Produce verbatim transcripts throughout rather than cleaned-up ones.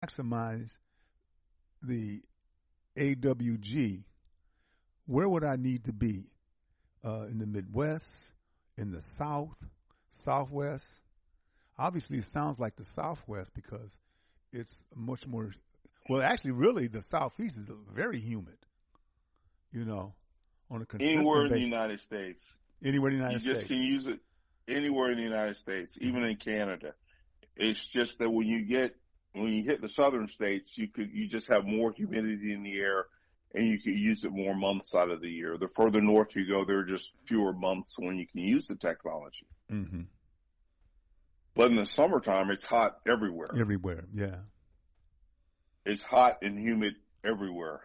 maximize the A W G, where would I need to be? Uh, in the Midwest, in the South, Southwest? Obviously, it sounds like the Southwest because it's much more, well, actually, really, the Southeast is very humid, you know, on a consistent Anywhere in the basis. United States. Anywhere in the You United just States. can use it anywhere in the United States, even in Canada. It's just that when you get, when you hit the southern states, you could, you just have more humidity in the air and you can use it more months out of the year. The further north you go, there are just fewer months when you can use the technology. Mm-hmm. But in the summertime, it's hot everywhere. Everywhere, yeah. It's hot and humid everywhere.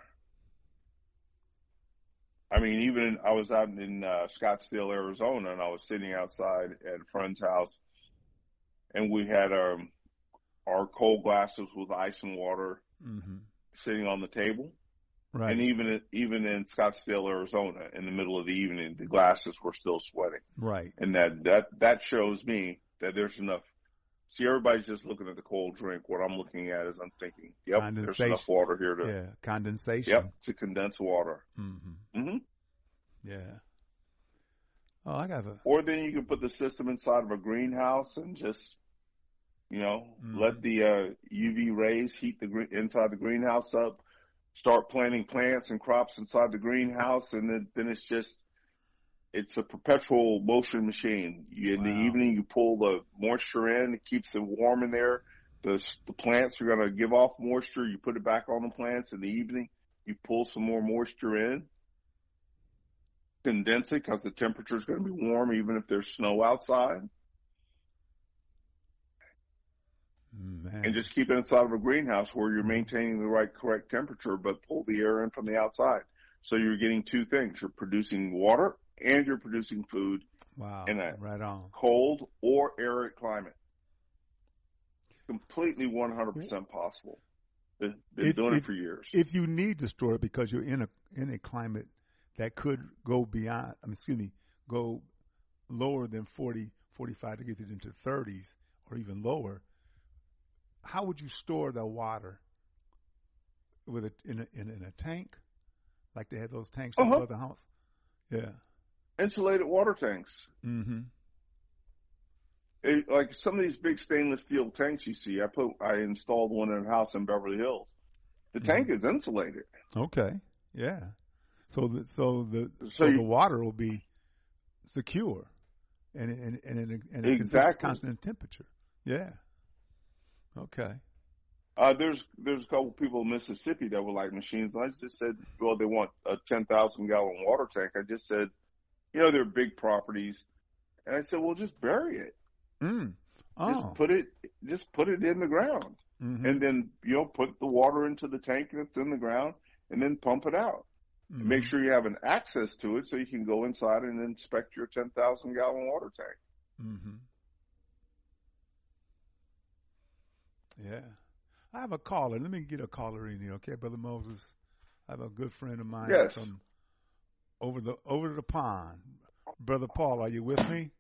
I mean, even I was out in uh, Scottsdale, Arizona, and I was sitting outside at a friend's house, and we had um, our cold glasses with ice and water mm-hmm. sitting on the table. Right. And even even in Scottsdale, Arizona, in the middle of the evening, the glasses were still sweating. Right. And that, that, that shows me that there's enough. See, everybody's just looking at the cold drink. What I'm looking at is I'm thinking, yep, there's enough water here to. Yeah, condensation. Yep, to condense water. Mm-hmm. Mm-hmm. Yeah. Oh, I got a. Or then you can put the system inside of a greenhouse and just, you know, mm-hmm. let the uh, U V rays heat the green, inside the greenhouse up. Start planting plants and crops inside the greenhouse, and then, then it's just, it's a perpetual motion machine. You, in wow. the evening, you pull the moisture in, it keeps it warm in there. The, the plants are going to give off moisture. You put it back on the plants in the evening. You pull some more moisture in, condense it because the temperature is going to be warm even if there's snow outside. Man. And just keep it inside of a greenhouse where you're maintaining the right, correct temperature, but pull the air in from the outside. So you're getting two things. You're producing water and you're producing food wow. in a right on. cold or arid climate. Completely one hundred percent possible. Been, been if, doing if, it for years. If you need to store it because you're in a in a climate that could go beyond, I mean, excuse me, go lower than forty, forty-five to get it into thirties or even lower, how would you store the water? With a in a in, in a tank, like they had those tanks uh-huh. above the house. Yeah, insulated water tanks. Mm-hmm. It, like some of these big stainless steel tanks you see, I put I installed one in a house in Beverly Hills. The mm-hmm. tank is insulated. Okay, yeah. So the so the so, so you, the water will be secure, and and and and, and exactly constant temperature. Yeah. Okay. Uh, there's there's a couple people in Mississippi that were like machines, and I just said, well, they want a ten thousand gallon water tank. I just said, you know, they're big properties, and I said, well, just bury it. Mm. Oh. Just put it, just put it in the ground, mm-hmm. and then you know, put the water into the tank that's in the ground, and then pump it out. Mm-hmm. And make sure you have an access to it so you can go inside and inspect your ten thousand gallon water tank. Mm-hmm. Yeah. I have a caller. Let me get a caller in here, okay, Brother Moses? I have a good friend of mine yes. from over the over the pond. Brother Paul, are you with me?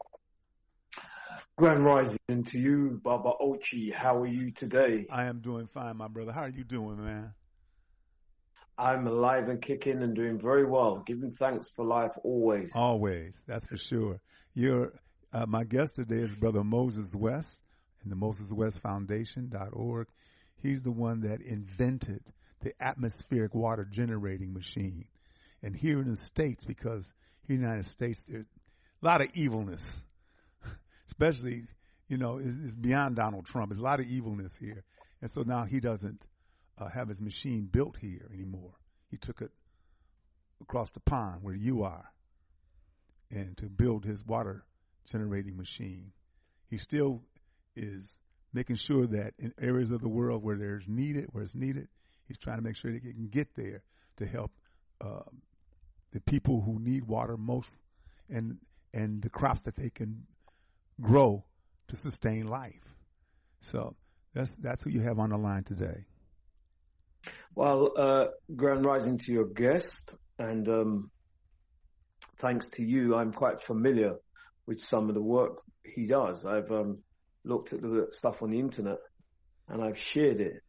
Grand rising to you, Baba Ochi. How are you today? I am doing fine, my brother. How are you doing, man? I'm alive and kicking and doing very well. Giving thanks for life always. Always, that's for sure. You're uh, my guest today is Brother Moses West. And the Moses West Foundation dot org. He's the one that invented the atmospheric water generating machine. And here in the States, because here in the United States, there's a lot of evilness, especially, you know, it's, it's beyond Donald Trump. There's a lot of evilness here. And so now he doesn't uh, have his machine built here anymore. He took it across the pond where you are and to build his water generating machine. He still is making sure that in areas of the world where there's needed, where it's needed, he's trying to make sure that he can get there to help uh, the people who need water most and and the crops that they can grow to sustain life. So that's that's who you have on the line today. Well, uh, grand rising to your guest, and um, thanks to you, I'm quite familiar with some of the work he does. I've um, looked at the stuff on the internet and I've shared it